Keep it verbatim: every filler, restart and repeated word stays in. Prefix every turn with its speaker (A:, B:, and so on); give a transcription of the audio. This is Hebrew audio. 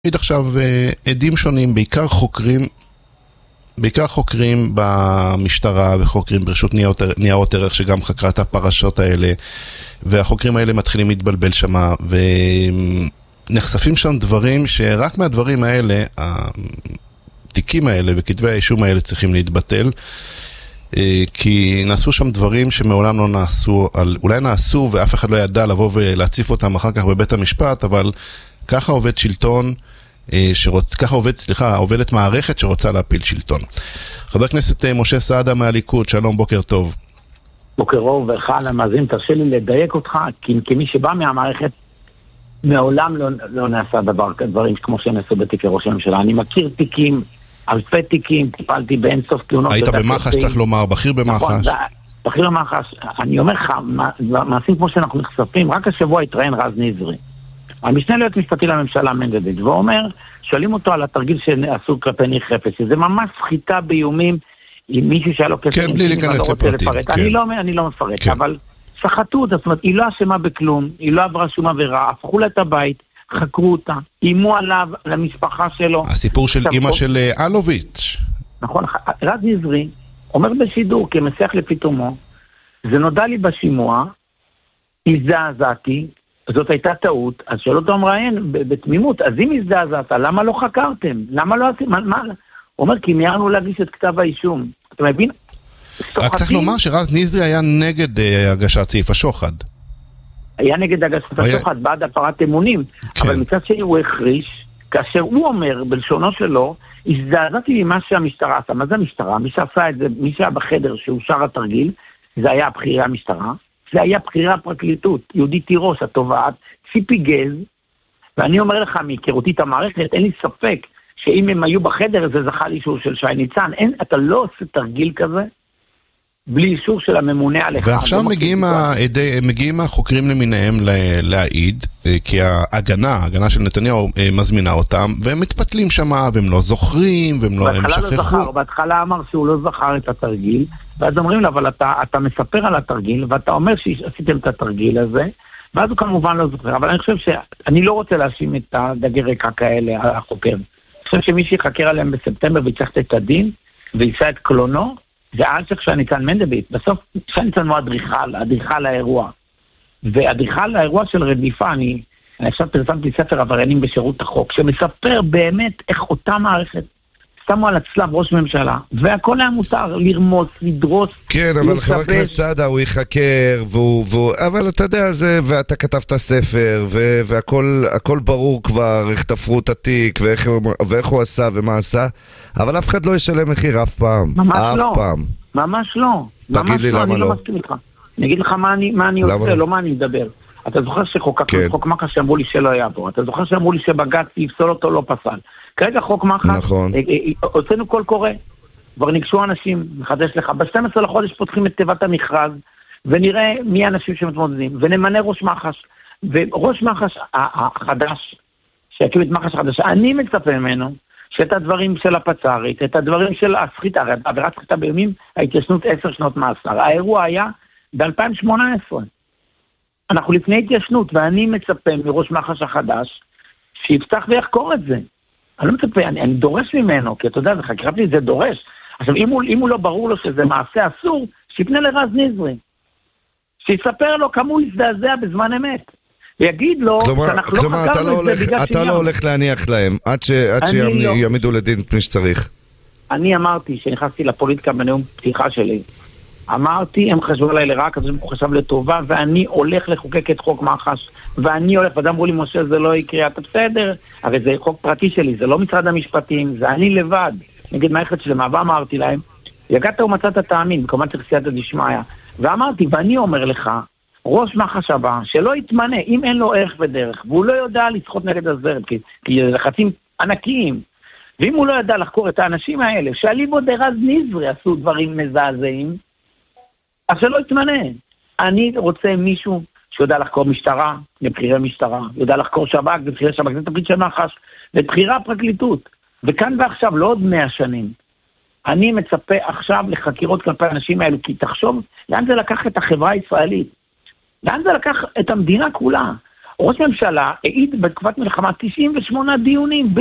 A: עכשיו עדים שונים, בעיקר חוקרים, בעיקר חוקרים במשטרה וחוקרים ברשות ניירות ערך שגם חקרה את הפרשות האלה, והחוקרים האלה מתחילים להתבלבל שמה, ונחשפים שם דברים שרק מהדברים האלה, התיקים האלה וכתבי האישום האלה צריכים להתבטל, כי נעשו שם דברים שמעולם לא נעשו, אולי נעשו ואף אחד לא ידע לבוא ולהציף אותם אחר כך בבית המשפט, אבל ככה עובד שלטון, שרוצ... ככה עובד, סליחה, עובדת מערכת שרוצה להפיל שלטון. חבר הכנסת משה סעדה מהליכוד, שלום, בוקר טוב.
B: בוקר טוב, וחל המאזין, תרשה לי לדייק אותך, כי כמי שבא מהמערכת, מעולם לא, לא נעשה דבר, דברים כמו שנעשו בתיקי ראש הממשלה. אני מכיר תיקים, אלפי תיקים, טיפלתי באין סוף תלונות.
A: היית במח"ש, צריך לומר, בכיר במח"ש.
B: בכיר במח"ש, אני אומר לך, מעשים כמו שאנחנו נחשפים, רק השבוע התראיין רז נזרי. המשנה ליועץ משפטי לממשלה מנדלבליט, ואומר, שואלים אותו על התרגיל שעשו כלפי ניר חפץ, שזה ממש סחיטה באיומים עם מישהו שהיה לו כסף.
A: כן, בלי להיכנס לפרטים.
B: אני לא, אני לא מפרט, אבל שחטו אותה, זאת אומרת, היא לא אשמה בכלום, היא לא עברה שום עבירה, הפכו לה את הבית, חקרו אותה, אימו עליו, למשפחה שלו.
A: הסיפור של אמא של אלוביץ'.
B: נכון, רז נזרי אומר בשידור, כמסך לפתאומו, זה נודע לי בשימוע, הזדעזעתי, זאת הייתה טעות, אז שאל אותו המראיין בתמימות, אז אם הזדעזעת, למה לא חקרתם? למה לא עשיתם? מה? הוא אומר, כי מיירנו להגיש את כתב האישום. אתה מבין?
A: רק צריך לומר שרז נזרי היה נגד הגשת סעיף השוחד.
B: היה נגד הגשת השוחד, בעד הפרת אמונים, אבל מצד שני הוא החריש, כאשר הוא אומר, בלשונו שלו, הזדעזעתי ממה שהמשטרה עשה. מה זה המשטרה? מי שעשה את זה, מי שהיה בחדר שאושר התרגיל, זה היה הבחירי המשטרה, זה היה בחירי הפרקליטות, יהודית תירוש, התובעת, ציפי גז, ואני אומר לך, מהיכרותי את המערכת, אין לי ספק שאם הם היו בחדר, זה זכה לאישור של שי ניצן. אין, אתה לא עושה תרגיל כזה, בלי אישור של הממונה עליך.
A: ועכשיו מגיעים, העדי, מגיעים החוקרים למיניהם להעיד, כי ההגנה, ההגנה של נתניהו מזמינה אותם, והם מתפתלים שמה, והם לא זוכרים, והם לא, הם שכחו. לא
B: זכר, בהתחלה אמר שהוא לא זכר את התרגיל, ואז אומרים לו, אבל אתה, אתה מספר על התרגיל, ואתה אומר שעשיתם את התרגיל הזה, ואז הוא כמובן לא זוכר. אבל אני חושב שאני לא רוצה להאשים את הדגי רקע כאלה, החוקר. אני חושב שמי שיחקר עליהם בספטמבר ויצטרך את הדין, ויישא את קלונו, זה אלשיך שי ניצן מנדלבליט. בסוף שי ניצן הוא אדריכל, אדריכל האירוע. ואדריכל האירוע של רדיפה, אני, אני עכשיו פרסמתי ספר עבריינים בשירות החוק, שמספר באמת איך אותה מערכת שמו על הצלב ראש ממשלה, והכל היה מותר, לרמוס, לדרוס.
C: כן, אבל חבר הכנסת סעדה, הוא יחקר, והוא, והוא, אבל אתה יודע זה, ואתה כתבת ספר, ו, והכל הכל ברור כבר, איך תפרו את התיק, ואיך, ואיך הוא עשה ומה עשה, אבל אף אחד לא ישלם מחיר אף פעם.
B: ממש
C: אף
B: לא.
C: פעם.
B: ממש לא.
C: תגיד
B: ממש
C: לי
B: לא,
C: למה
B: אני
C: לא.
B: לא מסכים איתך. אני אגיד לך מה אני, מה אני עושה, לא? לא מה אני מדבר. אתה זוכר שחוקקנו כן. חוק מח"ש שאמרו לי שלא היה בו. אתה זוכר שאמרו לי שבג"ץ יפסול אותו לא פסל. כרגע חוק מח"ש,
C: נכון.
B: הוצאנו קול קורא, כבר ניגשו אנשים, מחדש לך, ב-שנים עשר לחודש פותחים את תיבת המכרז, ונראה מי האנשים שמתמודדים, ונמנה ראש מח"ש, וראש מח"ש החדש, שיקים את מח"ש החדש, אני מצפה ממנו, שאת הדברים של הפצ"רית, את הדברים של הסחיטה, עבירת סחיטה באיומים, ההתיישנות עשר שנות מאסר. האירוע היה ב-אלפיים שמונה עשרה. אנחנו לפני התיישנות, ואני מצפה מראש מח"ש החדש, שיפתח ויחקור את זה. אני לא מצפה, אני, אני דורש ממנו, כי אתה יודע, זה חקירה פלילית, זה דורש. עכשיו, אם הוא, אם הוא לא ברור לו שזה מעשה אסור, שיפנה לרז נזרי. שיספר לו כמה הוא יזדעזע בזמן אמת. ויגיד לו, שאנחנו לא חקרנו את זה בגלל
C: אתה לא הולך להניח להם, עד שיעמידו לדין מי שצריך.
B: אני אמרתי, שנכנסתי לפוליטיקה בנאום פתיחה שלי, אמרתי, הם חשבו עליי לרע, כזה הוא חשב לטובה, ואני הולך לחוקק את חוק מח"ש, ואני הולך, ואדם אמרו לי, משה, זה לא יקרה, אתה בסדר, אבל זה חוק פרטי שלי, זה לא משרד המשפטים, זה אני לבד, נגיד מערכת שלמה, ואמרתי להם, יגעת ומצאת תאמין, כמובן צריך סייעתא דשמיא, ואמרתי, ואני אומר לך, ראש מח"ש הבא, שלא יתמנה, אם אין לו ערך ודרך, והוא לא יודע לשחות נגד הזרם, כי, כי לחצים ענקיים, ואם הוא לא ידע לחקור את האנשים האלה, שאליבא דרז נזרי עשו דברים מזעזעים, אז שלא יתמנה. אני רוצה מישהו שיודע לחקור משטרה, לבחירי משטרה, יודע לחקור שב"כ, לבחירי שב"כ, זה תפקיד של מח"ש, לבחירה הפרקליטות. וכאן ועכשיו, לא עוד מאה שנים. אני מצפה עכשיו לחקירות כלפי האנשים האלו, כי תחשוב, לאן זה לקח את החברה הישראלית? לאן זה לקח את המדינה כולה? ראש ממשלה העיד בתקופת מלחמה תשעים ושמונה דיונים,